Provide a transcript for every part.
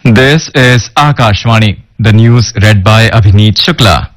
This is Akashvani. The news read by Abhineet Shukla.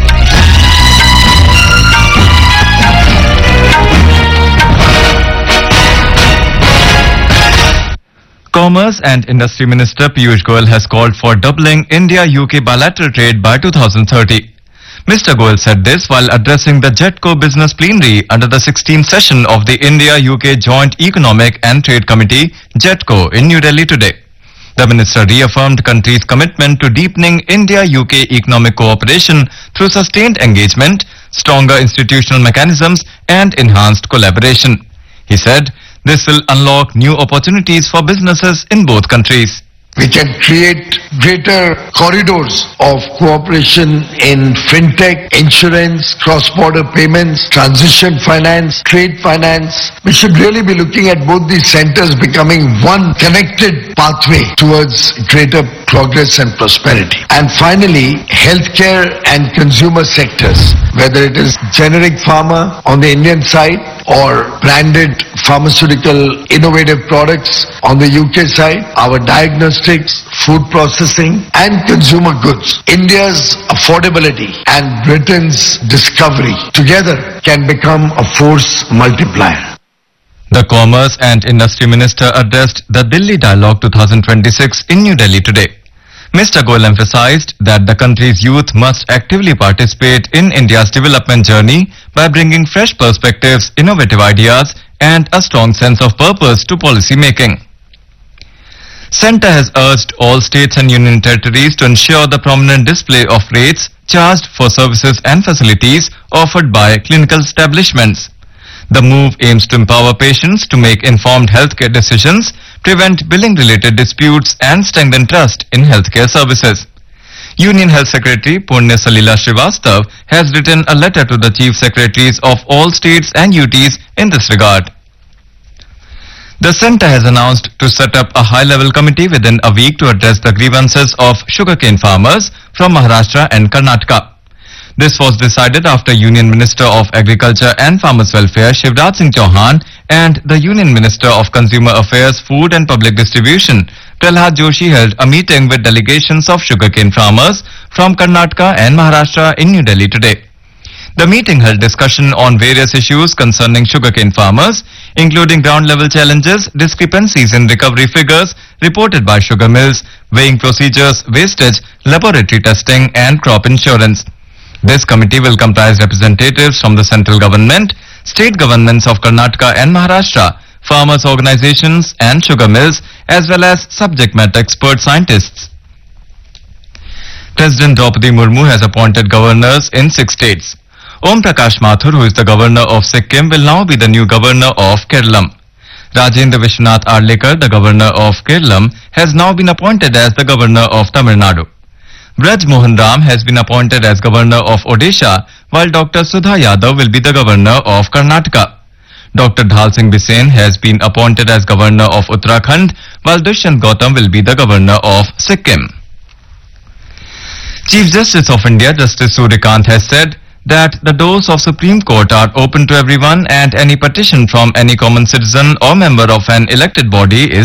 Commerce and Industry Minister Piyush Goyal has called for doubling India-UK bilateral trade by 2030. Mr. Goyal said this while addressing the JETCO business plenary under the 16th session of the India-UK Joint Economic and Trade Committee, JETCO, in New Delhi today. The minister reaffirmed country's commitment to deepening India-UK economic cooperation through sustained engagement, stronger institutional mechanisms and enhanced collaboration. He said, this will unlock new opportunities for businesses in both countries. We can create greater corridors of cooperation in fintech, insurance, cross-border payments, transition finance, trade finance. We should really be looking at both these centers becoming one connected pathway towards greater progress and prosperity. And finally, healthcare and consumer sectors, whether it is generic pharma on the Indian side or branded pharmaceutical innovative products on the UK side, our diagnostics, food processing and consumer goods. India's affordability and Britain's discovery together can become a force multiplier. The Commerce and Industry Minister addressed the Delhi Dialogue 2026 in New Delhi today. Mr. Goyal emphasized that the country's youth must actively participate in India's development journey by bringing fresh perspectives, innovative ideas and a strong sense of purpose to policy making. Centre has urged all states and union territories to ensure the prominent display of rates charged for services and facilities offered by clinical establishments. The move aims to empower patients to make informed healthcare decisions, prevent billing-related disputes and strengthen trust in healthcare services. Union Health Secretary Punya Salila Srivastav has written a letter to the Chief Secretaries of all states and UTs in this regard. The centre has announced to set up a high-level committee within a week to address the grievances of sugarcane farmers from Maharashtra and Karnataka. This was decided after Union Minister of Agriculture and Farmers Welfare Shivraj Singh Chauhan and the Union Minister of Consumer Affairs, Food and Public Distribution Prahlad Joshi held a meeting with delegations of sugarcane farmers from Karnataka and Maharashtra in New Delhi today. The meeting held discussion on various issues concerning sugarcane farmers, including ground-level challenges, discrepancies in recovery figures reported by sugar mills, weighing procedures, wastage, laboratory testing and crop insurance. This committee will comprise representatives from the central government, state governments of Karnataka and Maharashtra, farmers' organizations and sugar mills, as well as subject matter expert scientists. President Draupadi Murmu has appointed governors in 6 states. Om Prakash Mathur, who is the governor of Sikkim, will now be the new governor of Kerala. Rajendra Vishwanath Arlekar, the governor of Kerala, has now been appointed as the governor of Tamil Nadu. Braj Mohan Ram has been appointed as governor of Odisha, while Dr. Sudha Yadav will be the governor of Karnataka. Dr. Dhal Singh Biseen has been appointed as governor of Uttarakhand, while Dushyant Gautam will be the governor of Sikkim. Chief Justice of India, Justice Suryakant, has said that the doors of Supreme Court are open to everyone and any petition from any common citizen or member of an elected body is